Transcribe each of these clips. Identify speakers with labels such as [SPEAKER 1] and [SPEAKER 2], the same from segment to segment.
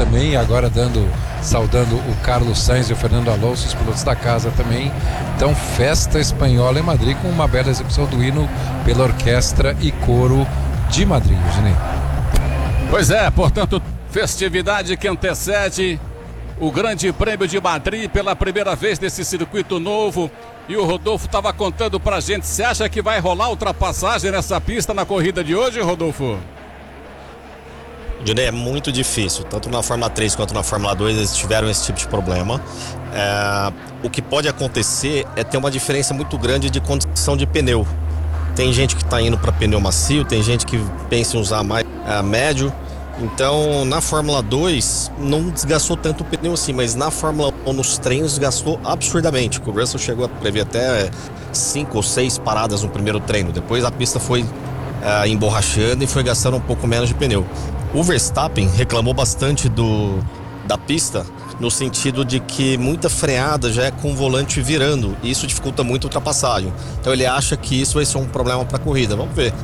[SPEAKER 1] também, agora saudando o Carlos Sainz e o Fernando Alonso, os pilotos da casa também. Então, festa espanhola em Madrid, com uma bela execução do hino pela orquestra e coro de Madrid, Ginei.
[SPEAKER 2] Pois é, portanto, festividade que antecede o Grande Prêmio de Madrid pela primeira vez nesse circuito novo. E o Rodolfo estava contando pra gente, você acha que vai rolar ultrapassagem nessa pista na corrida de hoje, Rodolfo?
[SPEAKER 3] É muito difícil, tanto na Fórmula 3 quanto na Fórmula 2 eles tiveram esse tipo de problema. O que pode acontecer é ter uma diferença muito grande de condição de pneu. Tem gente que está indo para pneu macio, tem gente que pensa em usar mais médio. Então, na Fórmula 2 não desgastou tanto o pneu assim, mas na Fórmula 1 nos treinos desgastou absurdamente. O Russell chegou a prever até 5 ou 6 paradas no primeiro treino. Depois a pista foi emborrachando e foi gastando um pouco menos de pneu. O Verstappen reclamou bastante da pista, no sentido de que muita freada já é com o volante virando, e isso dificulta muito a ultrapassagem. Então ele acha que isso vai ser um problema para a corrida. Vamos ver.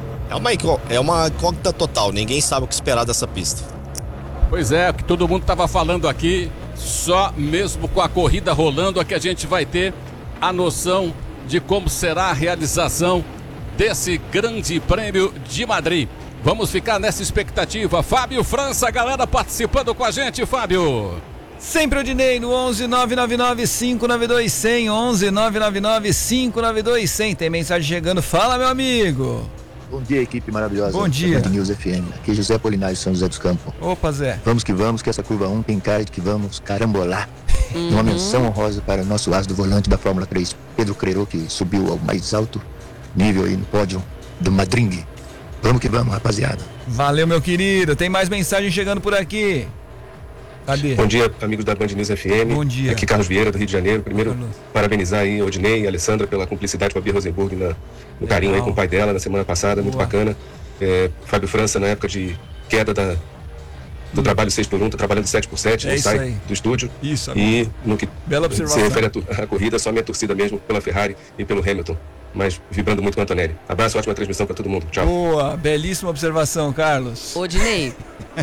[SPEAKER 3] É uma incógnita total, ninguém sabe o que esperar dessa pista.
[SPEAKER 2] Pois é, o que todo mundo estava falando aqui, só mesmo com a corrida rolando é que a gente vai ter a noção de como será a realização desse Grande Prêmio de Madrid. Vamos ficar nessa expectativa. Fábio França, a galera participando com a gente, Fábio.
[SPEAKER 4] Sempre o Dinei no 11 999 592 100, 11 999 592 100. Tem mensagem chegando, fala meu amigo.
[SPEAKER 5] Bom dia, equipe maravilhosa.
[SPEAKER 4] Bom dia.
[SPEAKER 5] Band News FM. Aqui é José Apolinário, São José dos Campos.
[SPEAKER 4] Opa, Zé.
[SPEAKER 5] Vamos, que essa curva 1 tem cara de que vamos carambolar. Uma menção honrosa para o nosso as do volante da Fórmula 3, Pedro Crerot, que subiu ao mais alto nível aí no pódio do Madrid. Vamos que vamos, rapaziada.
[SPEAKER 4] Valeu, meu querido. Tem mais mensagem chegando por aqui. Cadê?
[SPEAKER 6] Bom dia, amigos da Band News FM.
[SPEAKER 4] Bom dia.
[SPEAKER 6] Aqui Carlos Vieira, do Rio de Janeiro. Primeiro,
[SPEAKER 4] Carlos,
[SPEAKER 6] parabenizar aí a Odinei e a Alessandra pela cumplicidade com a Bia Rosenburg no carinho aí com o pai dela na semana passada. Muito bacana. Fábio França, na época de queda do trabalho 6x1, tá trabalhando 7x7, não sai
[SPEAKER 4] aí
[SPEAKER 6] do estúdio.
[SPEAKER 4] Isso,
[SPEAKER 6] e no que
[SPEAKER 4] bela observação.
[SPEAKER 6] se refere à corrida, só minha torcida mesmo pela Ferrari e pelo Hamilton. Mas vibrando muito com a Antonelli. Abraço, ótima transmissão para todo mundo. Tchau.
[SPEAKER 4] Boa, belíssima observação, Carlos.
[SPEAKER 7] Ô, Dinei,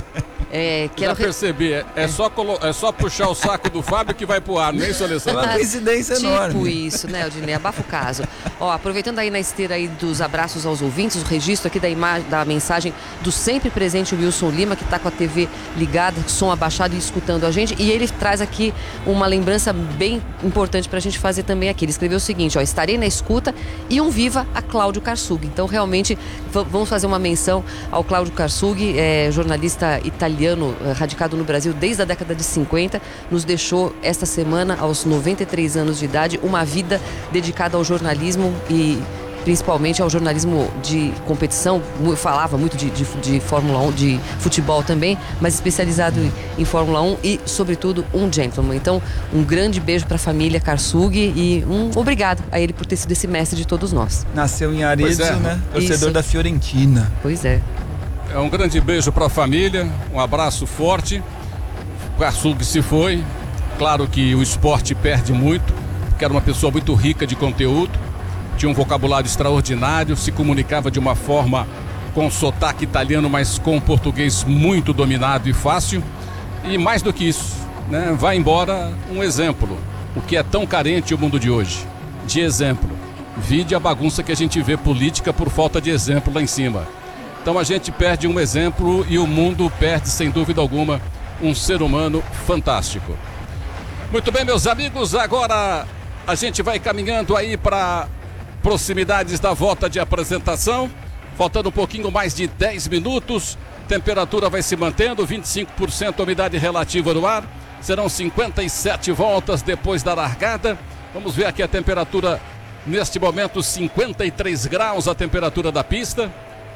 [SPEAKER 2] quero perceber, é só puxar o saco do Fábio que vai pro ar, não é isso, Alessandra?
[SPEAKER 4] É uma coincidência enorme.
[SPEAKER 7] Tipo isso, né, Odinei? Abafa o caso. Ó, aproveitando aí na esteira aí dos abraços aos ouvintes, o registro aqui da mensagem do sempre presente Wilson Lima, que tá com a TV ligada, som abaixado e escutando a gente. E ele traz aqui uma lembrança bem importante pra gente fazer também aqui. Ele escreveu o seguinte, ó, estarei na escuta e um viva a Cláudio Karsug. Então, realmente, vamos fazer uma menção ao Cláudio Karsug, jornalista italiano, radicado no Brasil desde a década de 50, nos deixou esta semana, aos 93 anos de idade, uma vida dedicada ao jornalismo e principalmente ao jornalismo de competição. Falava muito de Fórmula 1, de futebol também, mas especializado em Fórmula 1 e, sobretudo, um gentleman. Então, um grande beijo para a família Karsug e um obrigado a ele por ter sido esse mestre de todos nós.
[SPEAKER 4] Nasceu em Arezzo, né? Torcedor da Fiorentina.
[SPEAKER 7] Pois é.
[SPEAKER 2] É um grande beijo para a família, um abraço forte. O Karsug se foi. Claro que o esporte perde muito, porque era uma pessoa muito rica de conteúdo. Tinha um vocabulário extraordinário, se comunicava de uma forma com sotaque italiano, mas com português muito dominado e fácil. E mais do que isso, né, vai embora um exemplo. O que é tão carente o mundo de hoje? De exemplo. Vide a bagunça que a gente vê política por falta de exemplo lá em cima. Então a gente perde um exemplo e o mundo perde, sem dúvida alguma, um ser humano fantástico. Muito bem, meus amigos, agora a gente vai caminhando aí para proximidades da volta de apresentação, faltando um pouquinho mais de 10 minutos, temperatura vai se mantendo, 25% umidade relativa no ar, serão 57 voltas depois da largada. Vamos ver aqui a temperatura, neste momento 53 graus a temperatura da pista,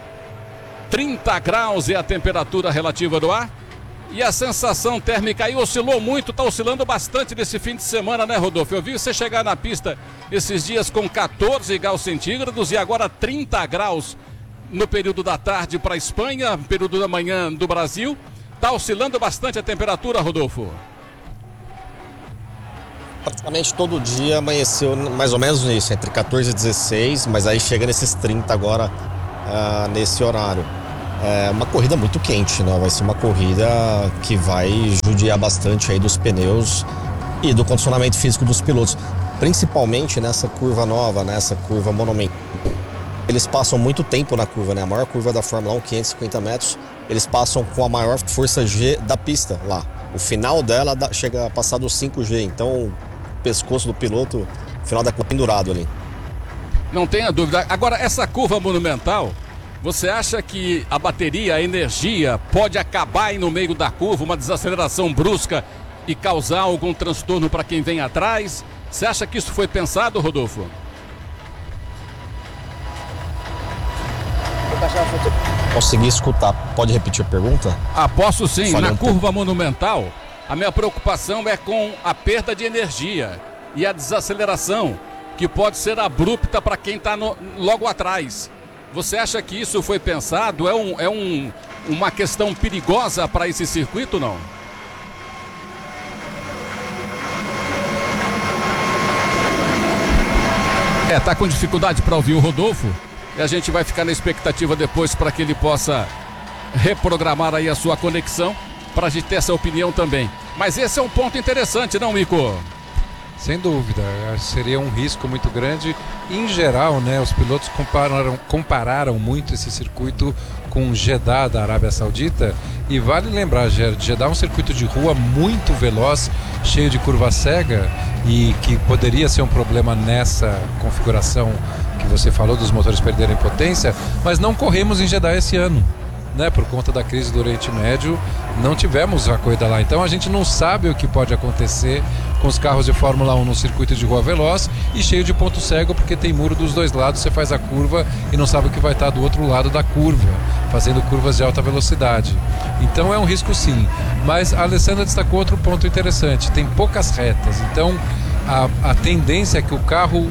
[SPEAKER 2] 30 graus é a temperatura relativa do ar. E a sensação térmica aí oscilou muito, está oscilando bastante nesse fim de semana, né, Rodolfo? Eu vi você chegar na pista esses dias com 14 graus centígrados e agora 30 graus no período da tarde para a Espanha, período da manhã do Brasil. Está oscilando bastante a temperatura, Rodolfo?
[SPEAKER 3] Praticamente todo dia amanheceu mais ou menos nisso, entre 14 e 16, mas aí chega nesses 30 agora, nesse horário. é uma corrida muito quente, né? Vai ser uma corrida que vai judiar bastante aí dos pneus e do condicionamento físico dos pilotos, principalmente nessa curva nova, nessa curva monumental. Eles passam muito tempo na curva, né? A maior curva da Fórmula 1, 550 metros, eles passam com a maior força G da pista lá. O final dela chega a passar dos 5G, então o pescoço do piloto, o final da curva pendurado ali.
[SPEAKER 2] Não tenha dúvida. Agora, essa curva monumental, você acha que a bateria, a energia, pode acabar aí no meio da curva, uma desaceleração brusca e causar algum transtorno para quem vem atrás? Você acha que isso foi pensado, Rodolfo?
[SPEAKER 3] Consegui escutar. Pode repetir a pergunta?
[SPEAKER 2] Posso sim.
[SPEAKER 3] Falei
[SPEAKER 2] Na curva monumental, a minha preocupação é com a perda de energia e a desaceleração, que pode ser abrupta para quem está logo atrás. Você acha que isso foi pensado? Uma questão perigosa para esse circuito, não? Tá com dificuldade para ouvir o Rodolfo? E a gente vai ficar na expectativa depois para que ele possa reprogramar aí a sua conexão, para a gente ter essa opinião também. Mas esse é um ponto interessante, não, Mico?
[SPEAKER 1] Sem dúvida, seria um risco muito grande. Em geral, né, os pilotos compararam muito esse circuito com Jeddah da Arábia Saudita. E vale lembrar, Jeddah é um circuito de rua muito veloz, cheio de curva cega, e que poderia ser um problema nessa configuração que você falou dos motores perderem potência, mas não corremos em Jeddah esse ano, né? Por conta da crise do Oriente Médio, não tivemos a corrida lá. Então a gente não sabe o que pode acontecer com os carros de Fórmula 1 no circuito de rua veloz e cheio de ponto cego, porque tem muro dos dois lados, você faz a curva e não sabe o que vai estar do outro lado da curva, fazendo curvas de alta velocidade. Então é um risco sim. Mas a Alessandra destacou outro ponto interessante, tem poucas retas, então a tendência é que o carro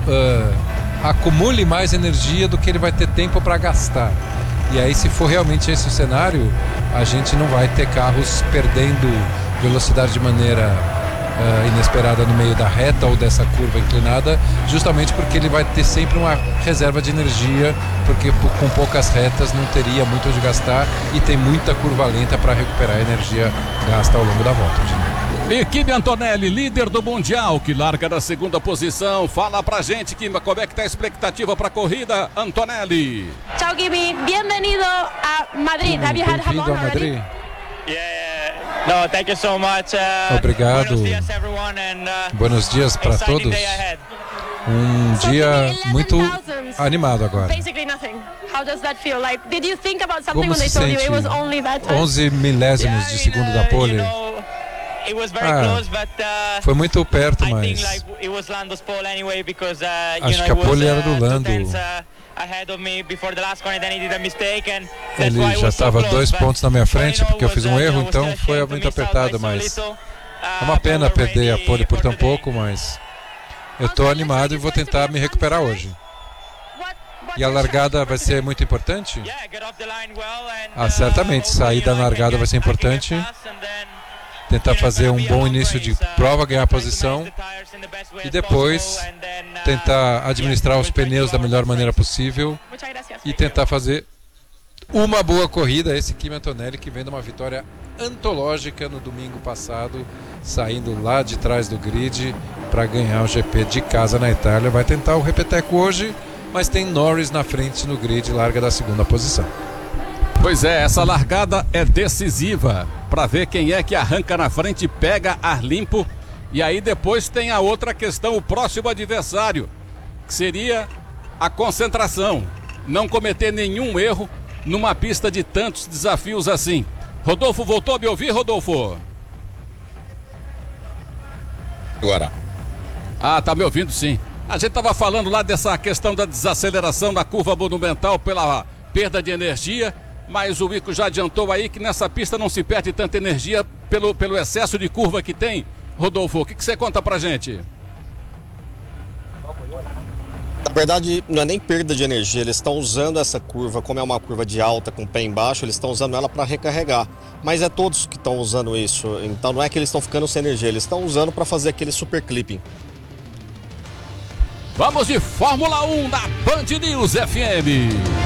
[SPEAKER 1] acumule mais energia do que ele vai ter tempo para gastar. E aí, se for realmente esse o cenário, a gente não vai ter carros perdendo velocidade de maneira inesperada no meio da reta ou dessa curva inclinada, justamente porque ele vai ter sempre uma reserva de energia, porque com poucas retas não teria muito onde gastar e tem muita curva lenta para recuperar a energia gasta ao longo da volta.
[SPEAKER 2] Equipe Antonelli, líder do Mundial, que larga da segunda posição. Fala pra gente, Kim, como é que tá a expectativa pra corrida, Antonelli?
[SPEAKER 8] Ciao, Kimi. Bienvenido a Madrid. Have you had Hamon already?
[SPEAKER 9] Yeah. No, thank you so much.
[SPEAKER 1] Obrigado.
[SPEAKER 9] Buenos dias, everyone, and,
[SPEAKER 1] buenos dias para todos. Um dia muito animado agora.
[SPEAKER 8] Basically nothing. How does that feel? Like, did you think about something
[SPEAKER 1] Como
[SPEAKER 8] when they
[SPEAKER 1] se
[SPEAKER 8] told you
[SPEAKER 1] sente?
[SPEAKER 8] it was only that time?
[SPEAKER 1] 11 milésimos de segundo da pole. Foi muito perto, mas acho que a pole era do Lando. Ele já estava 2 pontos na minha frente porque eu fiz um erro, então foi muito apertado, mas é uma pena perder a pole por tão pouco, mas eu estou animado e vou tentar me recuperar hoje. E a largada vai ser muito importante? Certamente, sair da largada vai ser importante. Tentar fazer um bom início de prova, ganhar a posição e depois tentar administrar os pneus da melhor maneira possível e tentar fazer uma boa corrida. Esse Kimi Antonelli, que vem de uma vitória antológica no domingo passado, saindo lá de trás do grid para ganhar o GP de casa na Itália. Vai tentar o repeteco hoje, mas tem Norris na frente no grid, larga da segunda posição.
[SPEAKER 2] Pois é, essa largada é decisiva para ver quem é que arranca na frente, pega ar limpo. E aí depois tem a outra questão, o próximo adversário, que seria a concentração. Não cometer nenhum erro numa pista de tantos desafios assim. Rodolfo, voltou a me ouvir, Rodolfo?
[SPEAKER 3] Agora.
[SPEAKER 2] Tá me ouvindo sim. A gente estava falando lá dessa questão da desaceleração na curva monumental pela perda de energia. Mas o Ico já adiantou aí que nessa pista não se perde tanta energia pelo excesso de curva que tem. Rodolfo, o que você conta pra gente?
[SPEAKER 3] Na verdade, não é nem perda de energia, eles estão usando essa curva, como é uma curva de alta com o pé embaixo, eles estão usando ela para recarregar. Mas é todos que estão usando isso, então não é que eles estão ficando sem energia, eles estão usando para fazer aquele super clipping.
[SPEAKER 2] Vamos de Fórmula 1 da Band News FM.